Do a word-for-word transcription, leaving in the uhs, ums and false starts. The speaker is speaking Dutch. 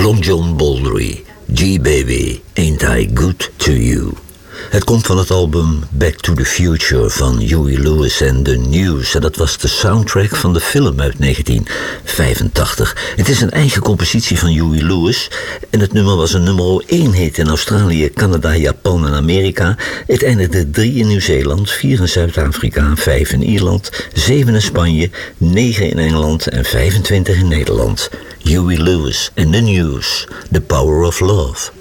Long John Baldry, G-Baby, Ain't I Good To You. Het komt van het album Back to the Future van Huey Lewis en The News. En dat was de soundtrack van de film uit negentien vijfentachtig. Het is een eigen compositie van Huey Lewis. En het nummer was een nummer één hit in Australië, Canada, Japan en Amerika. Het eindigde drie in Nieuw-Zeeland, vier in Zuid-Afrika, vijf in Ierland, zeven in Spanje, negen in Engeland en vijfentwintig in Nederland. Huey Lewis en The News, The Power of Love.